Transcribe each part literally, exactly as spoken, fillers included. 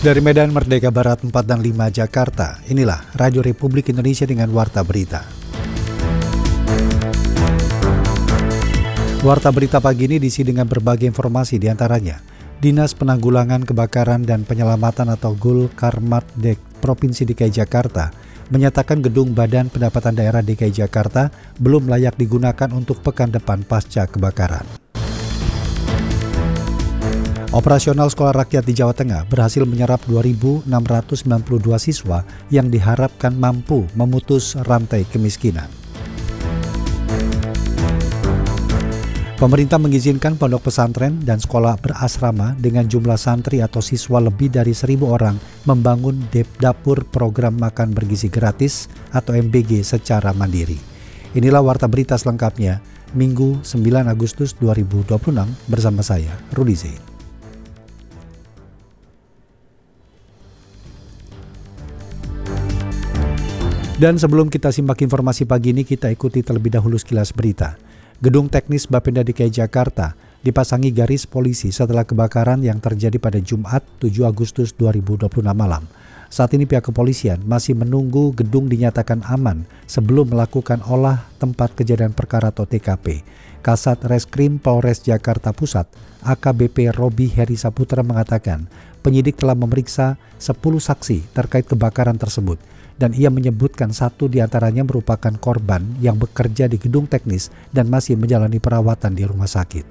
Dari Medan Merdeka Barat empat dan lima Jakarta, inilah Radio Republik Indonesia dengan Warta Berita. Warta Berita pagi ini diisi dengan berbagai informasi diantaranya. Dinas Penanggulangan Kebakaran dan Penyelamatan atau Gul Karmatdek Provinsi D K I Jakarta menyatakan gedung Badan Pendapatan Daerah D K I Jakarta belum layak digunakan untuk pekan depan pasca kebakaran. Operasional Sekolah Rakyat di Jawa Tengah berhasil menyerap dua ribu enam ratus sembilan puluh dua siswa yang diharapkan mampu memutus rantai kemiskinan. Pemerintah mengizinkan pondok pesantren dan sekolah berasrama dengan jumlah santri atau siswa lebih dari seribu orang membangun dapur program makan bergizi gratis atau M B G secara mandiri. Inilah Warta Berita selengkapnya, Minggu sembilan Agustus dua ribu dua puluh enam bersama saya, Rudi Zain. Dan sebelum kita simak informasi pagi ini, kita ikuti terlebih dahulu sekilas berita. Gedung teknis Bapenda D K I Jakarta dipasangi garis polisi setelah kebakaran yang terjadi pada Jumat tujuh Agustus dua ribu dua puluh enam malam. Saat ini pihak kepolisian masih menunggu gedung dinyatakan aman sebelum melakukan olah tempat kejadian perkara atau T K P. Kasat Reskrim Polres Jakarta Pusat, A K B P Robi Heri Saputra mengatakan, penyidik telah memeriksa sepuluh saksi terkait kebakaran tersebut. Dan ia menyebutkan satu diantaranya merupakan korban yang bekerja di gedung teknis dan masih menjalani perawatan di rumah sakit.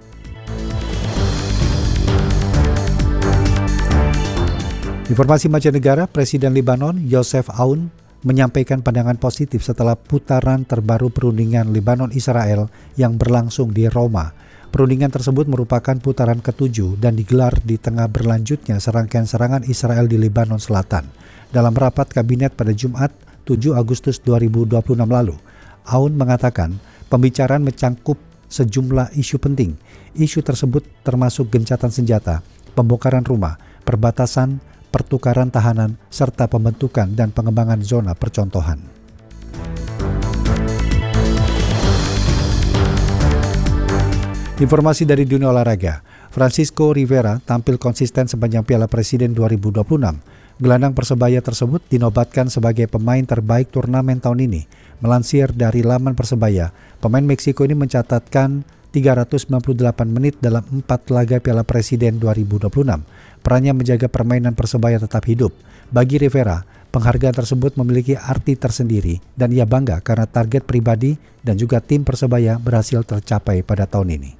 Informasi mancanegara, Presiden Lebanon Youssef Aoun menyampaikan pandangan positif setelah putaran terbaru perundingan Lebanon-Israel yang berlangsung di Roma. Perundingan tersebut merupakan putaran ketujuh dan digelar di tengah berlanjutnya serangkaian serangan Israel di Lebanon Selatan. Dalam rapat kabinet pada Jumat tujuh Agustus dua ribu dua puluh enam lalu, Aoun mengatakan pembicaraan mencangkup sejumlah isu penting. Isu tersebut termasuk gencatan senjata, pembongkaran rumah, perbatasan, pertukaran tahanan, serta pembentukan dan pengembangan zona percontohan. Informasi dari dunia olahraga, Francisco Rivera tampil konsisten sepanjang Piala Presiden dua ribu dua puluh enam. Gelandang Persebaya tersebut dinobatkan sebagai pemain terbaik turnamen tahun ini. Melansir dari laman Persebaya, pemain Meksiko ini mencatatkan tiga ratus sembilan puluh delapan menit dalam empat laga Piala Presiden dua ribu dua puluh enam. Perannya menjaga permainan Persebaya tetap hidup. Bagi Rivera, penghargaan tersebut memiliki arti tersendiri dan ia bangga karena target pribadi dan juga tim Persebaya berhasil tercapai pada tahun ini.